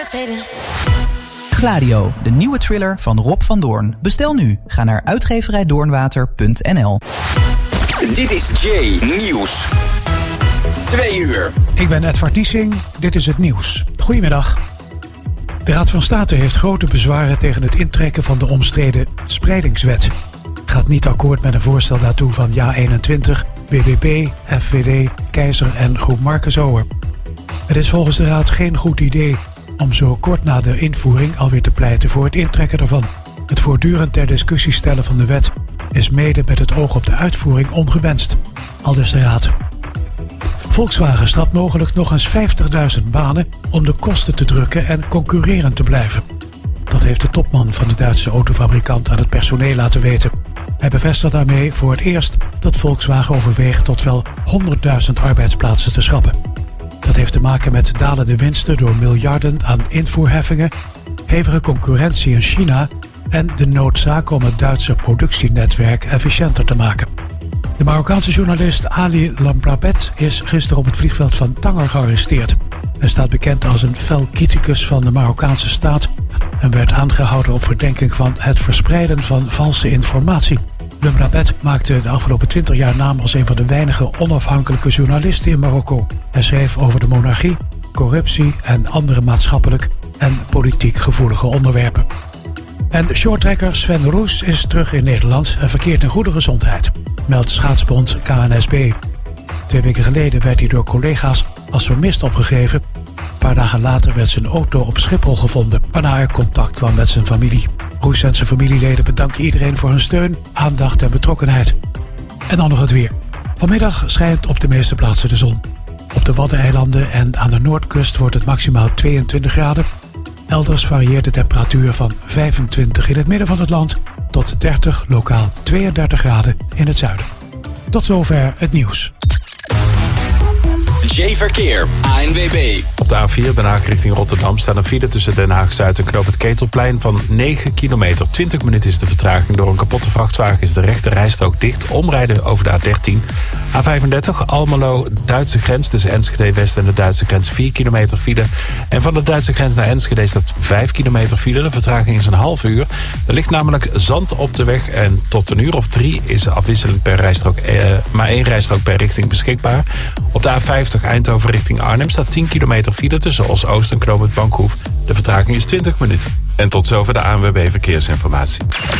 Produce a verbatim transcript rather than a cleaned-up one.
Gladio, de nieuwe thriller van Rob van Doorn. Bestel nu. Ga naar uitgeverij doornwater punt n l. Dit is Jay Nieuws. Twee uur. Ik ben Edward Niesing. Dit is het nieuws. Goedemiddag. De Raad van State heeft grote bezwaren tegen het intrekken van de omstreden spreidingswet. Gaat niet akkoord met een voorstel daartoe van Ja eenentwintig, B B B, F V D, Keizer en Groep Markensower. Het is volgens de Raad geen goed idee om zo kort na de invoering alweer te pleiten voor het intrekken ervan. Het voortdurend ter discussie stellen van de wet is mede met het oog op de uitvoering ongewenst, aldus de Raad. Volkswagen strapt mogelijk nog eens vijftigduizend banen om de kosten te drukken en concurrerend te blijven. Dat heeft de topman van de Duitse autofabrikant aan het personeel laten weten. Hij bevestigt daarmee voor het eerst dat Volkswagen overweegt tot wel honderdduizend arbeidsplaatsen te schrappen. Dat heeft te maken met dalende winsten door miljarden aan invoerheffingen, hevige concurrentie in China en de noodzaak om het Duitse productienetwerk efficiënter te maken. De Marokkaanse journalist Ali Lambrabet is gisteren op het vliegveld van Tanger gearresteerd. Hij staat bekend als een fel criticus van de Marokkaanse staat en werd aangehouden op verdenking van het verspreiden van valse informatie. Lambrabet maakte de afgelopen twintig jaar naam als een van de weinige onafhankelijke journalisten in Marokko. Hij schreef over de monarchie, corruptie en andere maatschappelijk en politiek gevoelige onderwerpen. En shorttrekker Sven Roes is terug in Nederland en verkeert in goede gezondheid, meldt schaatsbond K N S B. Twee weken geleden werd hij door collega's als vermist opgegeven. Een paar dagen later werd zijn auto op Schiphol gevonden, waarna er contact kwam met zijn familie. Roes en zijn familieleden bedanken iedereen voor hun steun, aandacht en betrokkenheid. En dan nog het weer. Vanmiddag schijnt op de meeste plaatsen de zon. Op de Waddeneilanden en aan de noordkust wordt het maximaal tweeëntwintig graden. Elders varieert de temperatuur van vijfentwintig in het midden van het land tot dertig, lokaal tweeëndertig graden in het zuiden. Tot zover het nieuws. J-Verkeer, A N W B. Op de A vier Den Haag richting Rotterdam staat een file tussen Den Haag-Zuid en Knoop het Ketelplein van negen kilometer. twintig minuten is de vertraging. Door een kapotte vrachtwagen is de rechte rijstrook dicht. Omrijden over de A dertien. A vijfendertig Almelo, Duitse grens tussen Enschede West en de Duitse grens vier kilometer file. En van de Duitse grens naar Enschede staat vijf kilometer file. De vertraging is een half uur. Er ligt namelijk zand op de weg en tot een uur of drie is afwisselend per rijstrook, eh, maar één rijstrook per richting beschikbaar. Op de A vijftig Eindhoven richting Arnhem staat tien kilometer file tussen Os-Oost en Knoop het Bankhoef. De vertraging is twintig minuten. En tot zover de A N W B Verkeersinformatie.